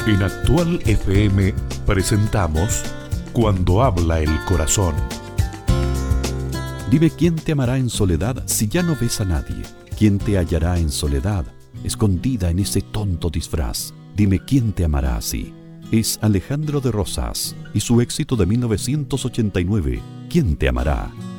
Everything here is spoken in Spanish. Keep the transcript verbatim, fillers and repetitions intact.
En Actual F M presentamos Cuando habla el corazón. Dime quién te amará en soledad si ya no ves a nadie. ¿Quién te hallará en soledad, escondida en ese tonto disfraz? Dime quién te amará así. Es Alejandro de Rosas y su éxito de mil novecientos ochenta y nueve, ¿Quién te amará?